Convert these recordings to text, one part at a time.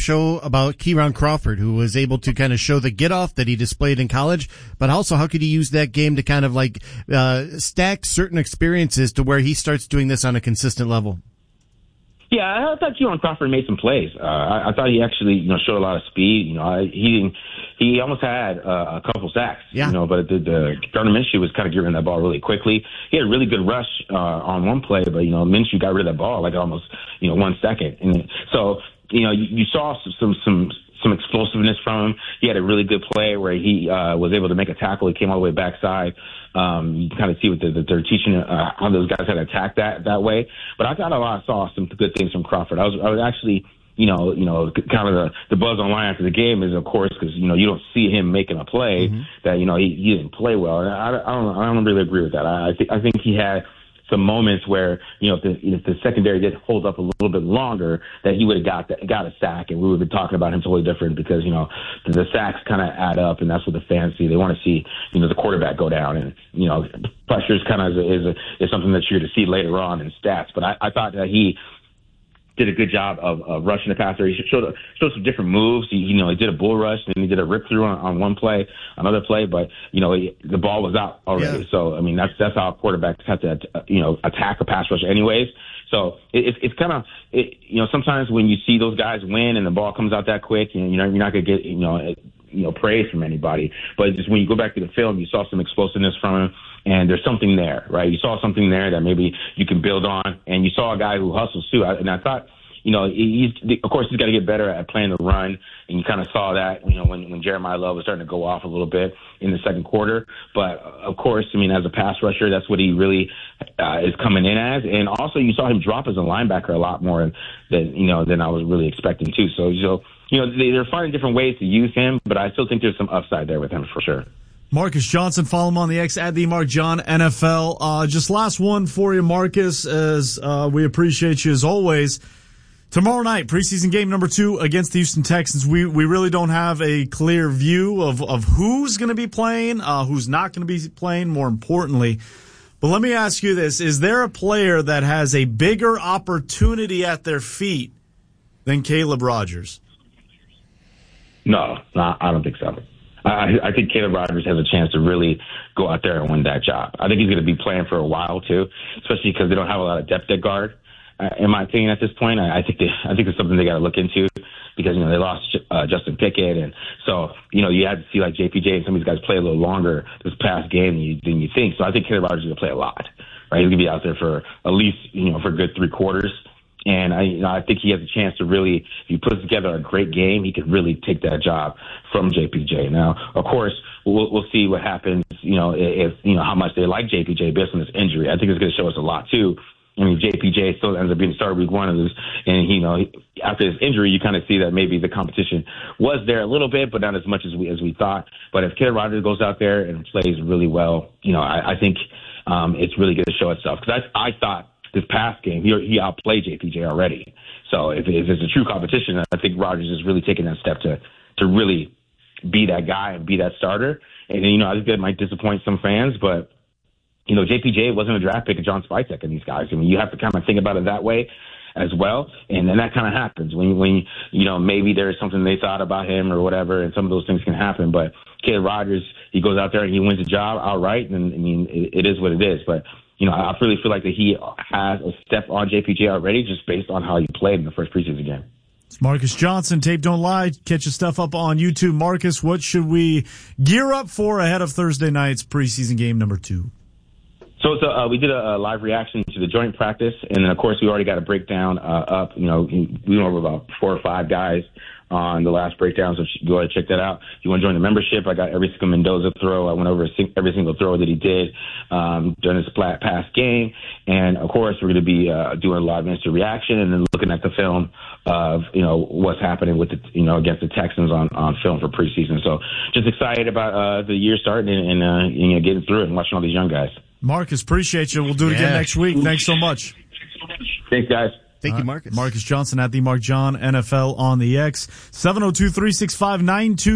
show about Kieran Crawford, who was able to kind of show the get-off that he displayed in college, but also how could he use that game to kind of like stack certain experiences to where he starts doing this on a consistent level? Yeah, I thought Kieran Crawford made some plays. I thought he actually, showed a lot of speed. He almost had a couple sacks. Yeah. But the Gardner Minshew was kind of giving that ball really quickly. He had a really good rush on one play, but Minshew got rid of that ball like almost 1 second, and so you saw some explosiveness from him. He had a really good play where he was able to make a tackle. He came all the way backside. You kind of see what they're teaching how those guys had to attack that way. But I saw some good things from Crawford. I was actually, kind of the buzz online after the game is, of course, because you don't see him making a play that he didn't play well. And I don't really agree with that. I think he had some moments where, if the secondary did hold up a little bit longer, that he would have got a sack, and we would have been talking about him totally different because, the sacks kind of add up, and that's what the fans see. They want to see, the quarterback go down, and, pressure is kind of is something that you're to see later on in stats. But I thought that he did a good job of rushing the passer. He showed some different moves. He did a bull rush, and he did a rip through on one play, another play, but the ball was out already. Yeah. So I mean that's how quarterbacks have to attack a pass rush anyways. So it's kind of sometimes when you see those guys win and the ball comes out that quick, you're not gonna get praise from anybody. But just when you go back to the film, you saw some explosiveness from him. And there's something there, right? You saw something there that maybe you can build on. And you saw a guy who hustles, too. And I thought, of course, he's got to get better at playing the run. And you kind of saw that, when Jeremiah Love was starting to go off a little bit in the second quarter. But, of course, as a pass rusher, that's what he really is coming in as. And also you saw him drop as a linebacker a lot more than I was really expecting, too. So they're finding different ways to use him. But I still think there's some upside there with him for sure. Marcus Johnson, follow him on the X at the Mark John NFL. Just last one for you, Marcus, as we appreciate you as always. Tomorrow night, preseason game number 2 against the Houston Texans. We really don't have a clear view of who's going to be playing, who's not going to be playing, more importantly. But let me ask you this. Is there a player that has a bigger opportunity at their feet than Caleb Rogers? No, I don't think so. I think Caleb Rogers has a chance to really go out there and win that job. I think he's going to be playing for a while too, especially because they don't have a lot of depth at guard. In my opinion, at this point, I think it's something they got to look into because they lost Justin Pickett, and so you had to see like JPJ and some of these guys play a little longer this past game than you think. So I think Caleb Rogers is going to play a lot. Right, he's going to be out there for at least for a good 3 quarters. And I think he has a chance to really, if he puts together a great game, he could really take that job from JPJ. Now, of course, we'll see what happens, if how much they like JPJ based on this injury. I think it's going to show us a lot too. I mean, JPJ still ends up being started week 1 of this, and after his injury, you kind of see that maybe the competition was there a little bit, but not as much as we thought. But if Caleb Rogers goes out there and plays really well, I think it's really going to show itself because I thought. This past game, he outplayed JPJ already. So if it's a true competition, I think Rodgers is really taking that step to really be that guy and be that starter. And, I think that might disappoint some fans, but, JPJ wasn't a draft pick of John Spicek and these guys. I mean, you have to kind of think about it that way as well. And then that kind of happens when maybe there's something they thought about him or whatever, and some of those things can happen. But Caleb Rogers, he goes out there and he wins the job outright. And, it is what it is. But, I really feel like that he has a step on JPJ already just based on how he played in the first preseason game. It's Marcus Johnson. Tape Don't Lie. Catch his stuff up on YouTube. Marcus, what should we gear up for ahead of Thursday night's preseason game number 2? So we did a live reaction to the joint practice, and then, of course, we already got a breakdown up. We went over about 4 or 5 guys on the last breakdown, so go ahead and check that out. If you want to join the membership, I got every single Mendoza throw. I went over every single throw that he did during his past game. And, of course, we're going to be doing a live instant reaction and then looking at the film of, what's happening with against the Texans on film for preseason. So just excited about the year starting and getting through it and watching all these young guys. Marcus, appreciate you. We'll do it again next week. Thanks so much. Thanks, guys. Thank you, Marcus. Marcus Johnson at the Mark John NFL on the X.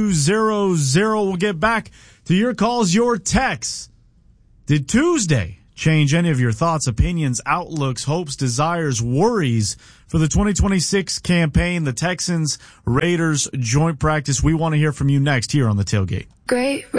702-365-9200. We'll get back to your calls, your texts. Did Tuesday change any of your thoughts, opinions, outlooks, hopes, desires, worries for the 2026 campaign, the Texans-Raiders joint practice. We want to hear from you next here on The Tailgate. Great